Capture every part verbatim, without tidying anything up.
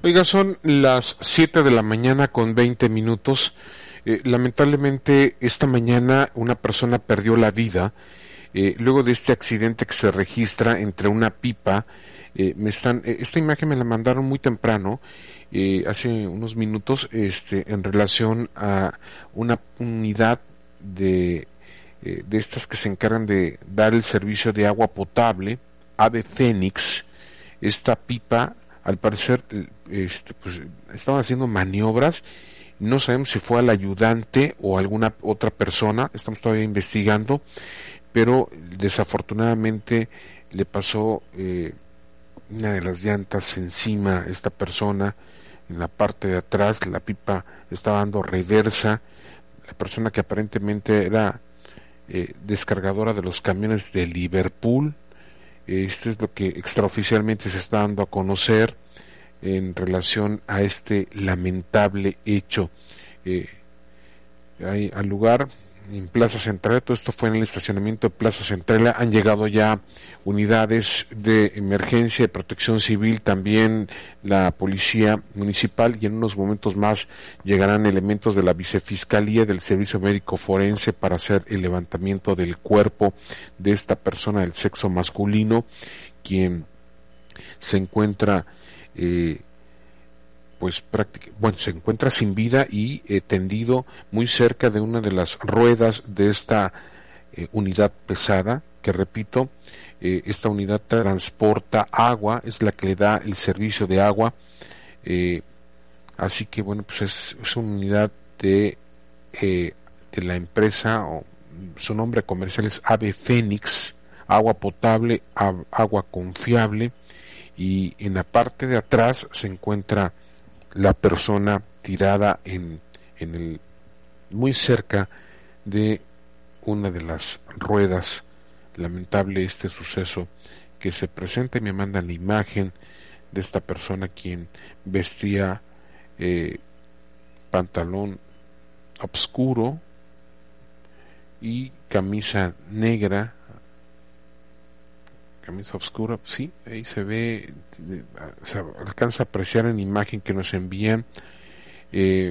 Oiga, son las siete de la mañana con veinte minutos. Eh, lamentablemente esta mañana una persona perdió la vida eh, luego de este accidente que se registra entre una pipa. Eh, me están, eh, esta imagen me la mandaron muy temprano, eh, hace unos minutos, este, en relación a una unidad de, eh, de estas que se encargan de dar el servicio de agua potable, Ave Fénix. Esta pipa, al parecer, este, pues, estaban haciendo maniobras. No sabemos si fue al ayudante o alguna otra persona, estamos todavía investigando, pero desafortunadamente le pasó eh, una de las llantas encima a esta persona, en la parte de atrás. La pipa estaba dando reversa. La persona, que aparentemente era eh, descargadora de los camiones de Liverpool. Esto es lo que extraoficialmente se está dando a conocer en relación a este lamentable hecho. Eh, hay, al lugar, en Plaza Central, todo esto fue en el estacionamiento de Plaza Central, han llegado ya unidades de emergencia, de protección civil, también la policía municipal, y en unos momentos más llegarán elementos de la vicefiscalía, del servicio médico forense, para hacer el levantamiento del cuerpo de esta persona del sexo masculino, quien se encuentra eh, pues prácticamente, bueno, se encuentra sin vida y eh, tendido muy cerca de una de las ruedas de esta eh, unidad pesada, que repito, eh, esta unidad transporta agua, es la que le da el servicio de agua, eh, así que bueno, pues es, es una unidad de, eh, de la empresa, o su nombre comercial es Ave Fénix, agua potable, agua confiable, y en la parte de atrás se encuentra la persona tirada en, en el, muy cerca de una de las ruedas. Lamentable este suceso que se presenta, y me mandan la imagen de esta persona, quien vestía eh, pantalón oscuro y camisa negra, camisa oscura, sí, ahí se ve, se alcanza a apreciar en la imagen que nos envían. Eh,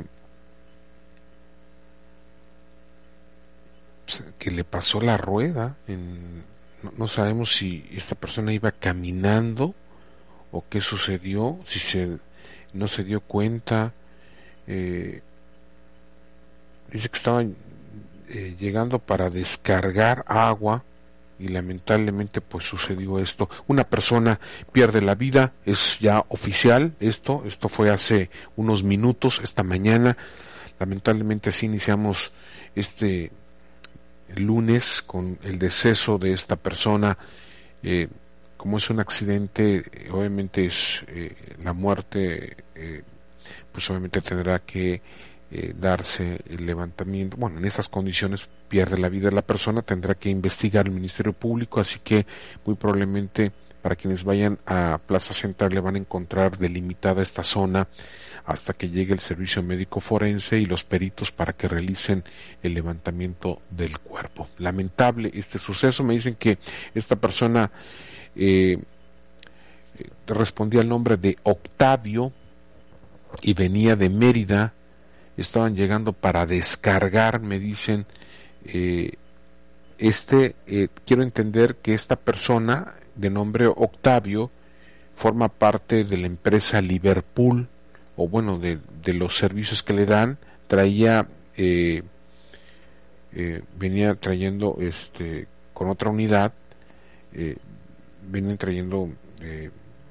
que le pasó la rueda, en, no, no sabemos si esta persona iba caminando o qué sucedió, si se no se dio cuenta. Eh, dice que estaban eh, llegando para descargar agua, y lamentablemente pues sucedió esto. Una persona pierde la vida, es ya oficial esto, esto fue hace unos minutos, esta mañana. Lamentablemente así iniciamos este lunes con el deceso de esta persona. Eh, como es un accidente, obviamente es eh, la muerte, eh, pues obviamente tendrá que eh, darse el levantamiento. Bueno, en esas condiciones pierde la vida la persona, tendrá que investigar el Ministerio Público, así que muy probablemente para quienes vayan a Plaza Central le van a encontrar delimitada esta zona hasta que llegue el servicio médico forense y los peritos para que realicen el levantamiento del cuerpo. Lamentable este suceso. Me dicen que esta persona eh, respondía al nombre de Octavio y venía de Mérida. Estaban llegando para descargar, me dicen, eh, este, eh, quiero entender que esta persona de nombre Octavio forma parte de la empresa Liverpool, o bueno, de, de los servicios que le dan. Traía, eh, eh, venía trayendo, este, con otra unidad, eh, venían trayendo eh,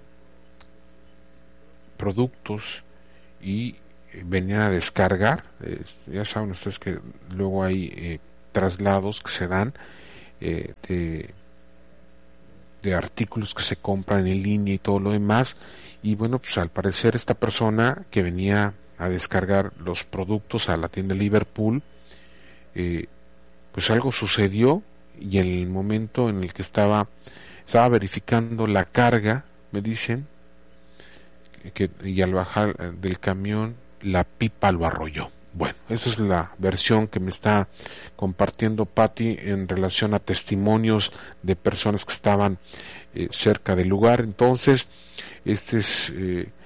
productos y venían a descargar. Eh, ya saben ustedes que luego hay eh, traslados que se dan eh, de, de artículos que se compran en línea y todo lo demás. Y bueno, pues al parecer esta persona que venía a descargar los productos a la tienda Liverpool, eh, pues algo sucedió, y en el momento en el que estaba estaba verificando la carga, me dicen, que, y al bajar del camión la pipa lo arrolló. Bueno, esa es la versión que me está compartiendo Patti en relación a testimonios de personas que estaban eh, cerca del lugar. Entonces, este es eh,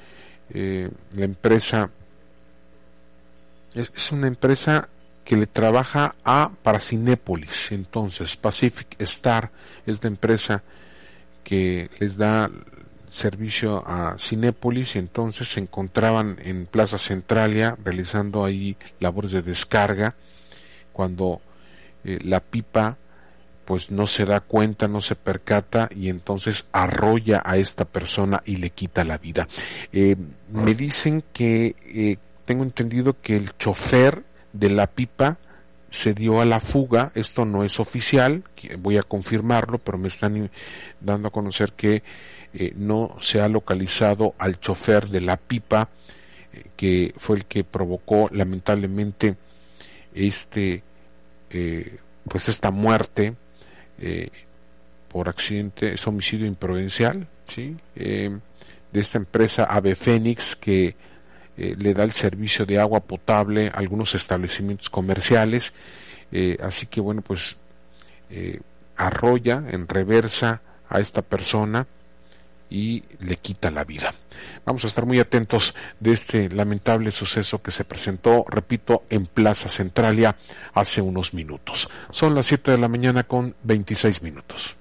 eh, la empresa es, es una empresa que le trabaja a para Cinépolis. Entonces Pacific Star es la empresa que les da servicio a Cinépolis, y entonces se encontraban en Plaza Centralia realizando ahí labores de descarga cuando eh, la pipa pues no se da cuenta, no se percata, y entonces arrolla a esta persona y le quita la vida. Eh, me dicen que eh, tengo entendido que el chofer de la pipa se dio a la fuga. Esto no es oficial, voy a confirmarlo, pero me están dando a conocer que eh, no se ha localizado al chofer de la pipa, eh, que fue el que provocó lamentablemente este eh, pues esta muerte eh, por accidente, es homicidio imprudencial, ¿sí? Eh, de esta empresa Ave Fénix, que eh, le da el servicio de agua potable a algunos establecimientos comerciales. Eh, así que bueno, pues eh, arrolla en reversa a esta persona y le quita la vida. Vamos a estar muy atentos de este lamentable suceso que se presentó, repito, en Plaza Centralia hace unos minutos. Son las siete de la mañana con veintiséis minutos.